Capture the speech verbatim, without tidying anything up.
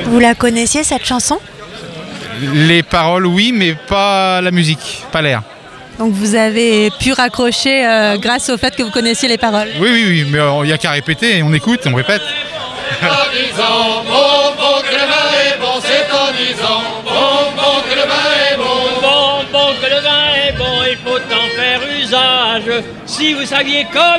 Vous la connaissiez cette chanson ? Les paroles, oui, mais pas la musique, pas l'air. Donc vous avez pu raccrocher euh, grâce au fait que vous connaissiez les paroles. Oui, oui, oui, mais il n'y a qu'à répéter, on écoute, on répète. En disant, bon, bon, que le vin est bon, c'est en disant, bon, bon, que le vin est bon. Bon, bon, que le vin est bon, il faut en faire usage. Si vous saviez comme